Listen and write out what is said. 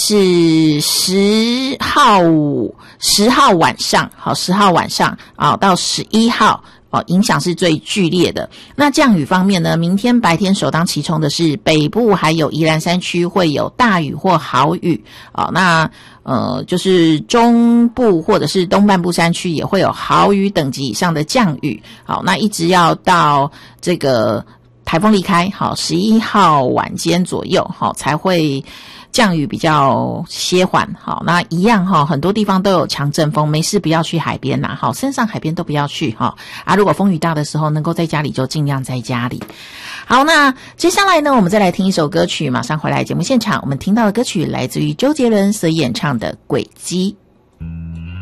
是10号晚上，好，10号晚上啊到11号。影响是最剧烈的。那降雨方面呢，明天白天首当其冲的是北部还有宜兰山区会有大雨或豪雨。那就是中部或者是东半部山区也会有豪雨等级以上的降雨。好，那一直要到这个台风离开，好，11号晚间左右，好才会降雨比较歇缓。好，那一样哈，很多地方都有强阵风，没事不要去海边啦，好，山上海边都不要去哈。如果风雨大的时候能够在家里就尽量在家里。好，那接下来呢，我们再来听一首歌曲，马上回来节目现场。我们听到的歌曲来自于周杰伦所演唱的《轨迹》。